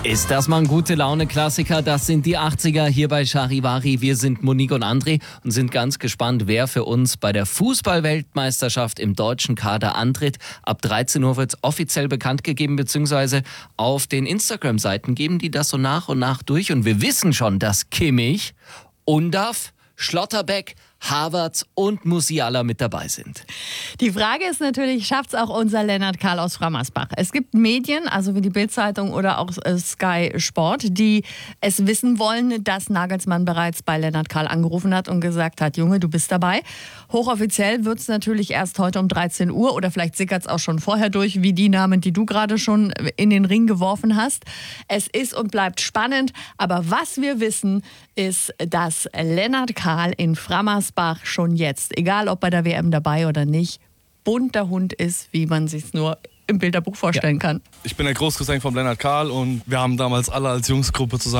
Ist das mal ein Gute-Laune-Klassiker? Das sind die 80er hier bei Charivari. Wir sind Monique und André und sind ganz gespannt, wer für uns bei der Fußball-Weltmeisterschaft im deutschen Kader antritt. Ab 13 Uhr wird es offiziell bekannt gegeben, beziehungsweise auf den Instagram-Seiten geben die das so nach und nach durch. Und wir wissen schon, dass Kimmich, Undav, Schlotterbeck, Havertz und Musiala mit dabei sind. Die Frage ist natürlich, schafft es auch unser Lennart Karl aus Frammersbach? Es gibt Medien, also wie die Bild-Zeitung oder auch Sky Sport, die es wissen wollen, dass Nagelsmann bereits bei Lennart Karl angerufen hat und gesagt hat, Junge, du bist dabei. Hochoffiziell wird es natürlich erst heute um 13 Uhr oder vielleicht sickert es auch schon vorher durch, wie die Namen, die du gerade schon in den Ring geworfen hast. Es ist und bleibt spannend, aber was wir wissen, ist, dass Lennart Karl in Frammersbach schon jetzt, egal ob bei der WM dabei oder nicht, bunter Hund ist, wie man sich nur im Bilderbuch vorstellen kann. Ich bin der Großcousin von Lennart Karl und wir haben damals alle als Jungsgruppe zusammen